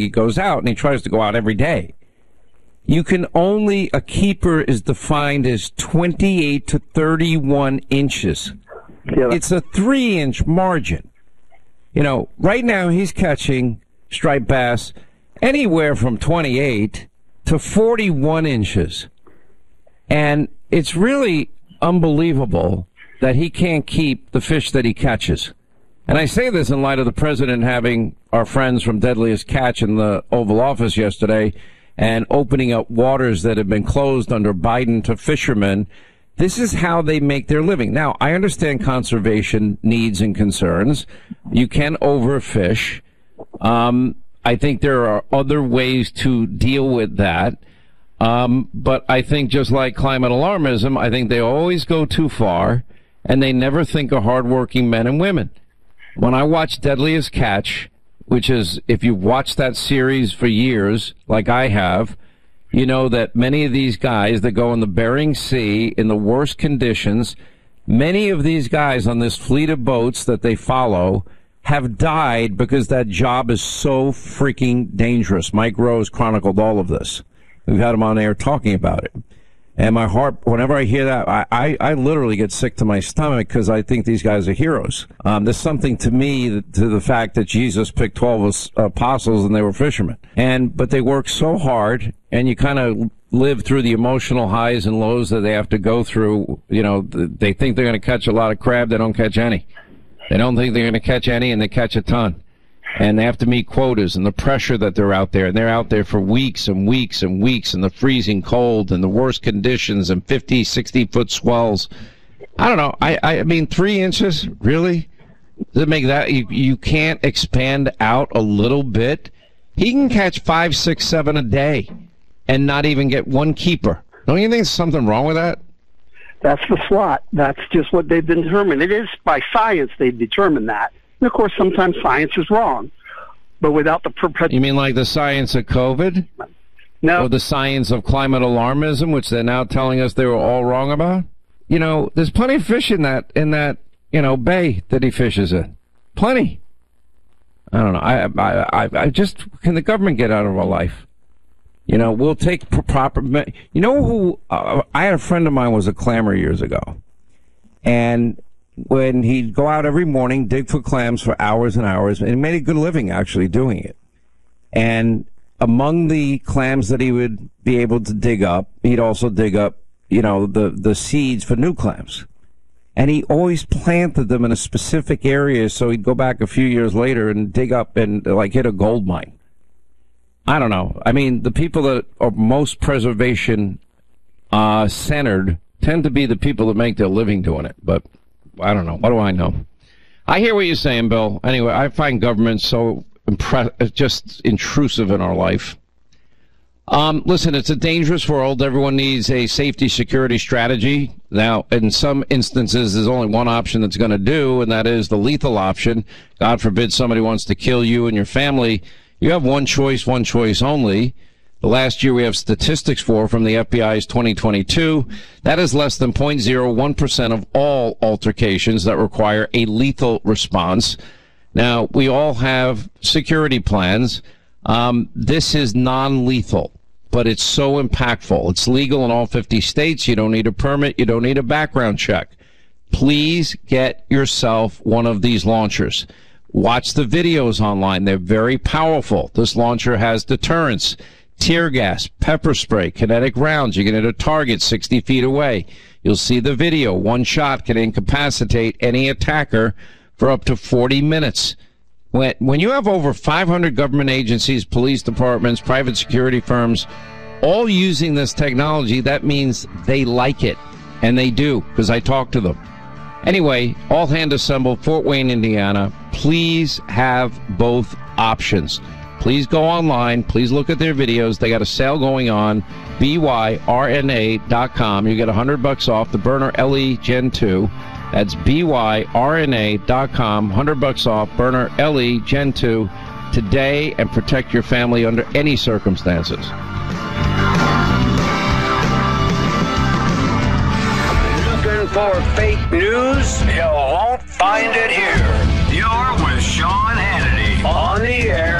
he goes out, and he tries to go out every day. A keeper is defined as 28 to 31 inches. Yeah. It's a 3-inch margin. Right now he's catching striped bass anywhere from 28 to 41 inches. And it's really unbelievable that he can't keep the fish that he catches. And I say this in light of the president having our friends from Deadliest Catch in the Oval Office yesterday and opening up waters that have been closed under Biden to fishermen. This is how they make their living. Now, I understand conservation needs and concerns. You can overfish. I think there are other ways to deal with that. But I think just like climate alarmism, I think they always go too far, and they never think of hardworking men and women. When I watch Deadliest Catch, which is, if you've watched that series for years, like I have, you know that many of these guys that go in the Bering Sea in the worst conditions, many of these guys on this fleet of boats that they follow have died because that job is so freaking dangerous. Mike Rose chronicled all of this. We've had him on air talking about it. And my heart, whenever I hear that, I literally get sick to my stomach because I think these guys are heroes. There's something to me to the fact that Jesus picked 12 apostles and they were fishermen. But they work so hard, and you kind of live through the emotional highs and lows that they have to go through. They think they're going to catch a lot of crab. They don't catch any. They don't think they're going to catch any, and they catch a ton. And they have to meet quotas and the pressure that they're out there. And they're out there for weeks and weeks and weeks in the freezing cold and the worst conditions and 50, 60-foot swells. I don't know. I mean, 3 inches, really? Does it make that? You can't expand out a little bit? He can catch 5, 6, 7 a day and not even get one keeper. Don't you think there's something wrong with that? That's the slot. That's just what they've determined. It is by science they've determined that. And, of course, sometimes science is wrong. But without the... You mean like the science of COVID? No. Or the science of climate alarmism, which they're now telling us they were all wrong about? There's plenty of fish in that bay that he fishes in. Plenty. I don't know. I just... Can the government get out of our life? We'll take proper... I had a friend of mine was a clammer years ago. And when he'd go out every morning, dig for clams for hours and hours, and he made a good living actually doing it. And among the clams that he would be able to dig up, he'd also dig up, the seeds for new clams. And he always planted them in a specific area, so he'd go back a few years later and dig up and hit a gold mine. I don't know. I mean, the people that are most preservation centered tend to be the people that make their living doing it, but I don't know. What do I know? I hear what you're saying, Bill. Anyway, I find government so just intrusive in our life. Listen, it's a dangerous world. Everyone needs a safety security strategy. Now, in some instances, there's only one option that's going to do, and that is the lethal option. God forbid somebody wants to kill you and your family. You have one choice only. The last year we have statistics from the FBI's 2022. That is less than 0.01% of all altercations that require a lethal response. Now, we all have security plans. This is non-lethal, but it's so impactful. It's legal in all 50 states. You don't need a permit. You don't need a background check. Please get yourself one of these launchers. Watch the videos online. They're very powerful. This launcher has deterrence. Tear gas, pepper spray, kinetic rounds. You can hit a target 60 feet away. You'll see the video. One shot can incapacitate any attacker for up to 40 minutes. When you have over 500 government agencies, police departments, private security firms, all using this technology, that means they like it. And they do, because I talk to them. Anyway, all hand assembled, Fort Wayne, Indiana. Please have both options. Please go online. Please look at their videos. They got a sale going on, byrna.com. You get $100 off the Burner LE Gen 2. That's byrna.com. $100 off Burner LE Gen 2 today, and protect your family under any circumstances. Looking for fake news? You won't find it here. You're with Sean Hannity on the air